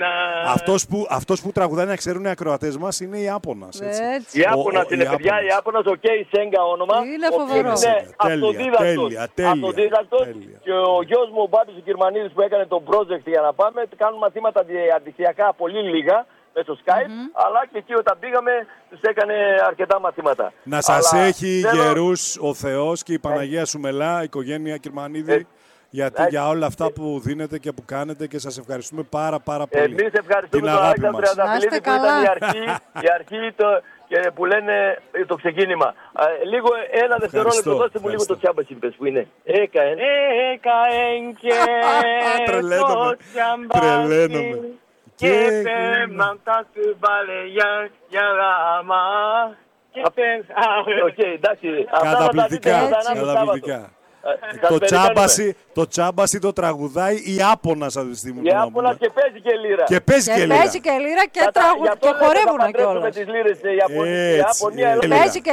Αυτός που τραγουδάει, να ξέρουν οι ακροατές μας, είναι η Ιάπωνας. Η Ιάπωνας είναι, παιδιά. Η Ιάπωνας, ο Κέι Σέγγα όνομα. Είναι φοβερό. Είναι αυτοδίδακτος. Και ο γιος μου, ο Μπάμπης ο Κυρμανίδης, που έκανε το project για να πάμε, κάνουν μαθήματα αντισιακά πολύ λίγα μέσω Skype, αλλά και εκεί όταν πήγαμε τους έκανε αρκετά μαθήματα. Να σας έχει γερούς ο Θεός και η Παναγία Σουμελά, η οικογένεια Κυρμανίδη, για όλα αυτά που δίνετε και που κάνετε, και σας ευχαριστούμε πάρα πολύ. Εμείς ευχαριστούμε τον Αλέξανδρο Τριανταφυλλίδη που ήταν η αρχή που λένε το ξεκίνημα. Λίγο ένα δευτερόλεπτο, δώστε μου λίγο το τσάμπα συμπες που είναι. Έκαεν και το τσάμπα και πέμαν τα κουμπαλεγιά για γάμα. Οκ, εντάξει. Καταπληκτικά. Το τσάμπασι το τραγουδάει η Ιάπωνας αυτή τη στιγμή. Η Ιάπωνας και παίζει και λύρα. Και παίζει και λύρα και χορεύουν κιόλας. με τις λύρες η Ιαπωνία.